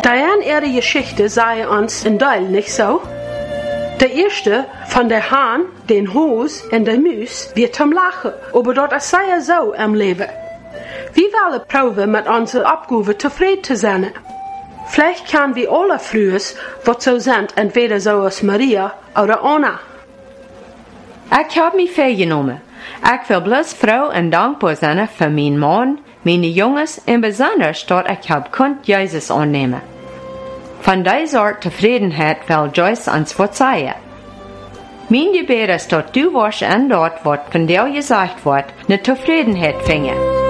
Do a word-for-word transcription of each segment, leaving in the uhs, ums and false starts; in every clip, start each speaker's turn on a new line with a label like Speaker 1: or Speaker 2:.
Speaker 1: Diane, ihre Geschichte sei uns in Teil nicht so. Der erste von der Hahn, den Hus und der Müs wird zum Lachen, aber dort sei er so im Leben. Wir wollen proben, mit unserer Abgabe zufrieden zu sein. Vielleicht kann wir alle früher, was so sind, entweder so als Maria oder Anna.
Speaker 2: Ich habe mich vorgenommen. Ich will bloß froh und dankbar sein für meinen Mann, meine Jungs und besonders, dass ich hab konnt Jesus annehmen. Von dieser Art Zufriedenheit will Joyce uns verzeihen. Mein Gebet ist, dass du warst und dort, was von dir gesagt wird, eine Zufriedenheit finge.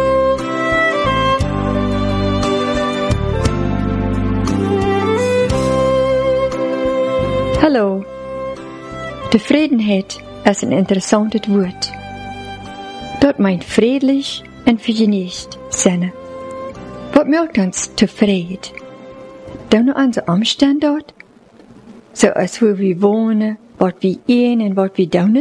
Speaker 3: Hallo. Zufriedenheit ist ein interessantes Wort. Dat meint friedlich und vergnügt sein. Was macht uns zufrieden? Dann noch unsere Umstände dort? So als wo wir wohnen, was wir essen und was wir tun?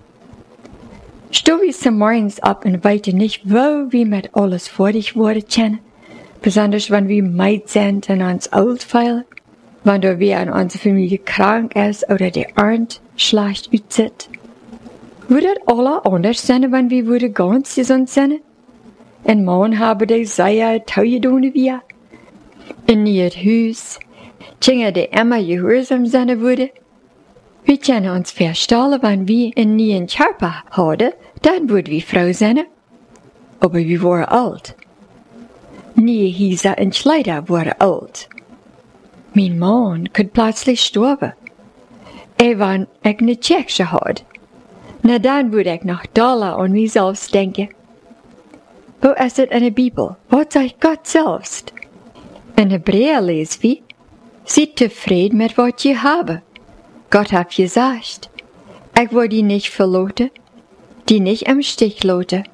Speaker 3: Stehen wir zum Morgens ab und weiten nicht, wo wir mit alles fertig worden kennen? Besonders wenn wir meid sind und uns alt fühlen? Wenn da wer in unserer Familie krank ist oder der Arndt schlecht aussieht? Würde das alle anders sein, wenn wir würde ganz gesund sein? En morgen haben die sehr teuer tun wir. In het Haus, tjinge die immer gehorsam sein würde. Wir können uns verstellen, wenn wir einen neuen Körper haben, dann würden wir froh sein. Aber wir waren alt. Nie Häuser und Kleider waren alt. Mein Mann könnte plötzlich sterben. Er war eine Tscheche hat. Na dann würde ich noch Dollar an mich selbst denken. Wo ist es in der Bibel? Was sagt Gott selbst? In Hebräer lesen wir, seid zufrieden mit was ihr habt. Gott hat gesagt, ich will die nicht verloten, die nicht im Stich lassen.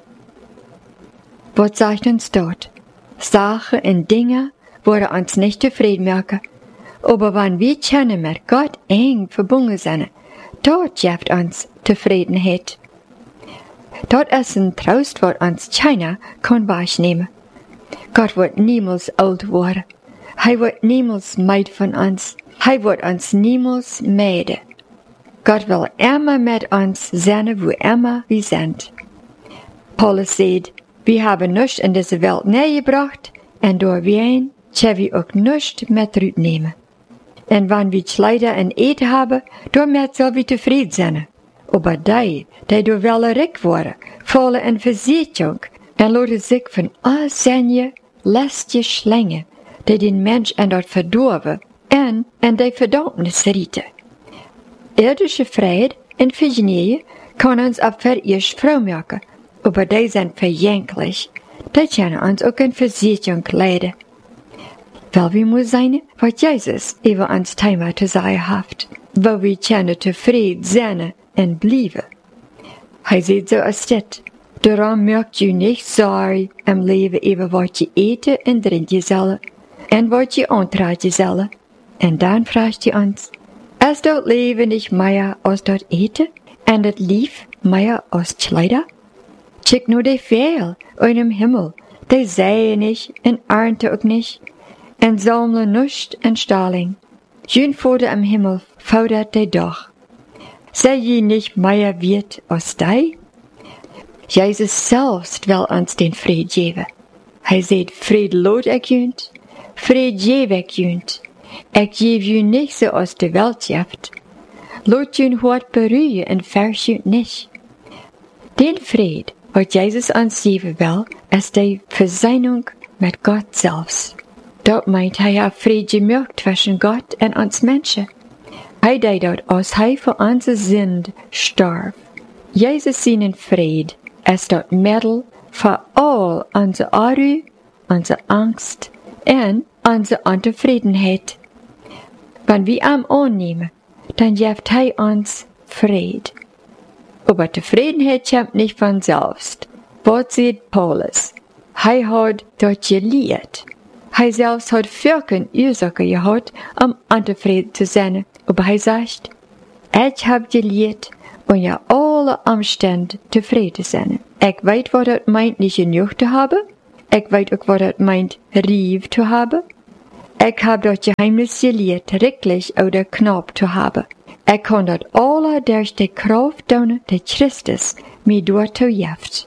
Speaker 3: Was sagt uns dort? Sachen und Dinge wollen uns nicht zufrieden machen. Aber wenn wir können mit Gott eng verbunden sind, dort gibt uns Zufriedenheit. Dort ist ein Trost, was uns keiner kann wahrnehmen. Gott wird niemals alt werden. Er wird niemals meid von uns. Er wird uns niemals meiden. Gott will immer mit uns sein, wo immer wir sind. Paulus sagt, wir haben nichts in diese Welt nähergebracht, und durch wen können wir auch nichts mit zurücknehmen. Und wenn wir Kleider und Eten haben, damit soll wir zufrieden sein. Aber die, die durch welche rik worden, fallen in Versicherung und lassen sich von all seine lästige Schlinge, die den Mensch an dort verdorven und in die Verdammnis rieten. Irdische Friede und Vergnügen kann uns ab verirrt froh machen, aber die sind verjänklich. Die können uns auch in Versicherung leiden. Weil wir muss sein, was Jesus über uns Thema zu sagen hat, wo wir können zufrieden sein und bleiben. Er sagt so als das, darum mögt ihr nicht sorgen im Leben über was ihr eten und trinken sollen, und was ihr antragen sollen. Und dann fragt ihr uns, ist das Leben nicht mehr als das Eten, und das Lief mehr als Kleider? Check nur die Vögel in dem Himmel, die säen nicht und ernten auch nicht, und sammeln nichts in Stalling. Jün Vater im Himmel fordert die doch. Sei je nicht mehr wert als die? Jesus selbst will uns den Fried geben. Er sagt, Fried lot ich jünt, Fried gebe ich jünt. Ich gebe jün nicht so aus der Welt gibt. Lot jün hart berühren und verschüt nicht. Den Fried, was Jesus uns geben will, ist die Versöhnung mit Gott selbst. Dat meint er hat Fried gemacht zwischen Gott und uns Menschen. Er deed dat als hij voor onze Sünde starb. Jesus seinen Fried ist das Mittel für all unsere Arru, unsere Angst und unsere Unzufriedenheit. Wenn wir ihn annehmen, dann gibt er uns Fried. Aber Zufriedenheit kommt nicht von selbst. Was sagt Paulus? Er hat dort gelehrt. Er selbst hat vierken Ursache gehabt, um unzufrieden zu sein. Aber er sagt, ich habe gelehrt, und ja alle Umstände zufrieden sein. Ich weiß, was das meint, nicht genug zu haben. Ich weiß auch, was das meint, Rief zu haben. Ich hab dat Geheimnis geleerd, wirklich oder knapp zu haben. Ich kann dat alle durch die Kraft doen, die Christus mir dort toejeft.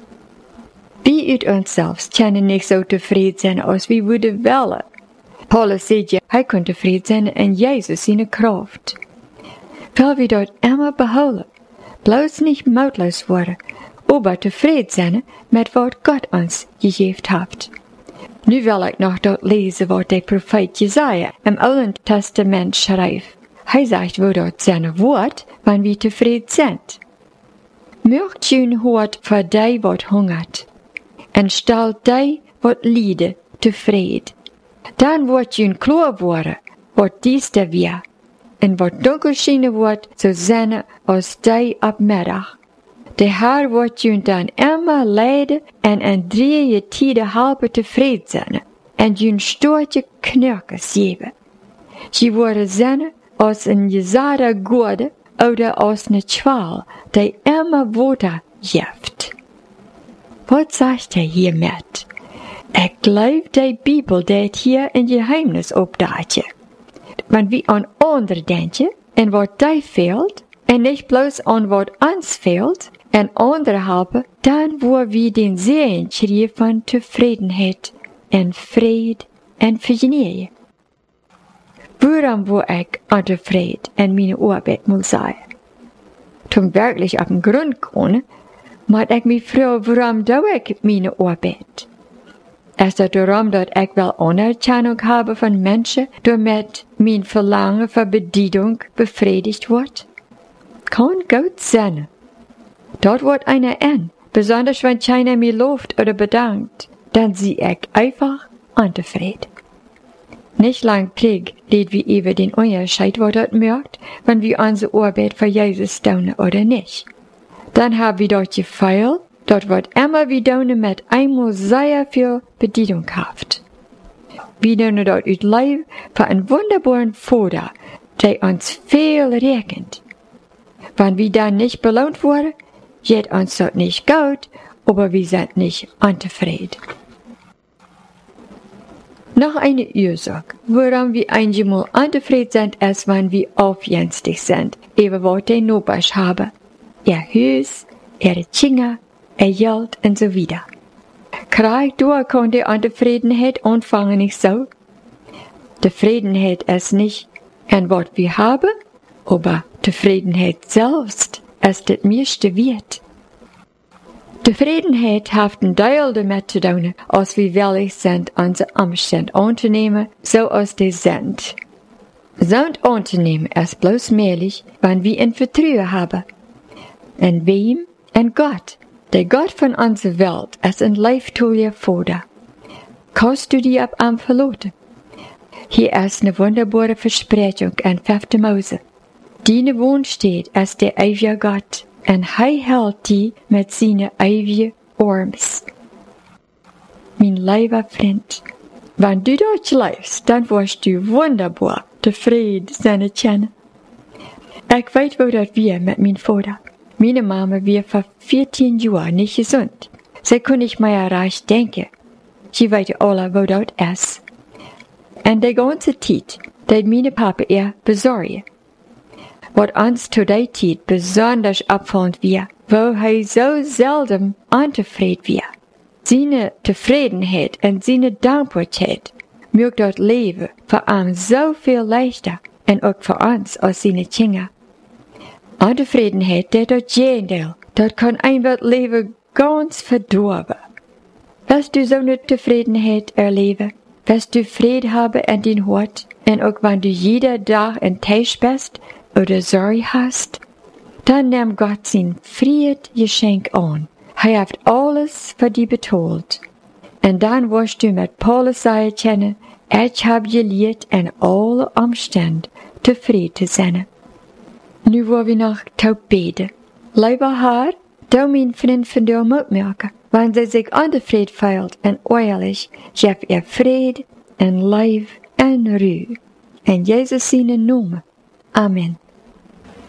Speaker 3: Wir uit uns selbst können nicht so tevreden sein, als wir würden wollen. Paulus sagt ja, hij kon tevreden zijn in Jezus seine Kraft. Weil wir dort immer behouden, bloß nicht mautlos worden, aber tevreden zijn mit wat Gott uns gegeben hat. Nu wil ik nog dort lesen, wat der Prophet Jesaja im Alten Testament schreibt. Hij sagt, wo dort seine Wort, wann wir tevreden sind. Möcht jün hort für die, wat hungert, en stellt die, wat liede, tevreden. Dan wordt jün klar worden, wat dies der weer, en wat donker schijnen wordt, zo zijn als die op middag. De Heer wordt jün dan immer leiden en in drie tijden halve tevreden zijn, en jün stoortje knurkes geven. Je worden zijn als een gezade goede, oder als een schwal, die immer water geeft. Wat zegt hij hiermet? Ik geloof die Bibel dat hier een geheimnis opdaatje. Want wie aan anderen denken en wat die fehlt, en niet bloos aan wat ons fehlt, en anderen helpen, dan wordt wie den Segen schreef van tevredenheid en vrede en vergenoegen. Waarom word ik ontevreden en mijn arbeid moet zijn? Toen werkelijk op een grond kon, maar ik me vragen waarom doe ik mijn arbeid? Is dat daarom dat ik wel anerkennung habe van mensen, door met mijn verlangen voor bediening bevredigd wordt? Kan goed zijn. Dat wordt einer en, besonders wenn keiner mir lobt oder bedankt, dann zie ik einfach untevreden. Nicht lang pfleg, leed wie even den Unterschied, wat dat merkt, wenn wir unsere Arbeit für Jesus tun oder nicht. Dann haben wir dort gefeilt, dort wird immer wir tun mit einmal sehr viel Bedienung haft. Wir tun dort uit Leib für einen wunderbaren Vater, der uns viel rechnet. Wenn wir dann nicht belohnt wurden, geht uns dort nicht gut, aber wir sind nicht unzufrieden. Noch eine Ursache, warum wir einmal unzufrieden sind, ist, wenn wir aufjenstig sind, über was die Nobers haben. Ihr Haus, ihre Kinder, ihr Geld und so weiter. Krieg du kann die Unzufriedenheit anfangen nicht so. Zufriedenheit ist nicht ein was wir haben, aber Zufriedenheit selbst ist das meiste wert. Tevredenheid heeft een deel damit zu tun, als wir willig sind, unsere Umstände anzunehmen, so als die sind. Sind anzunehmen ist bloß möglich, wenn wir ein Vertrauen haben. In wem? In Gott. Der Gott von unserer Welt ist ein leibtreuer Vater. Kannst du dir ab ihm verlassen? Hier ist eine wunderbare Versprechung in fünfter Mose. Deine Wohnstätte ist der ewige Gott. En hij hält die met zijn eigen arms. Mijn lieve vriend, wenn du dort leefst, dan wirst du wunderbar tevreden zijn kennen. Ik weet wo dat wir met mijn vader. Meine Mama wir vor vierzehn Jahren nicht gesund. Sie kon nicht mehr recht denken. Sie weet alle wo dat is. En de ganze tijd deed meine Papa ihr besorgen. Wat uns zu der Zeit besonders abfallend war, wo er so selten unzufrieden war. Seine Zufriedenheit und seine Dankbarkeit macht das Leben für ihn so viel leichter und auch für uns als seine Kinder. Unzufriedenheit, das dort Gegenteil, das kann ein das Leben ganz verdorben. Willst du so eine Zufriedenheit erleben? Willst du Frieden haben in dein Hort? Und auch wenn du jeder Tag enttäuscht bist, oder Sorge hast, dann nimm Gott sein Friedgeschenk an. Er hat alles für dich betalt. Und dann wirst du mit Paulus sagen können, ich habe gelehrt, in alle Umständen zufrieden zu sein. Nu wollen wir noch taub beten. Lieber Herr, du mein Freund von dir mitmerken, wenn sie sich unzufrieden fühlt und ehrlich, gib ihr Frieden und Liebe und Ruhe. In Jesus seinen Namen. Amen.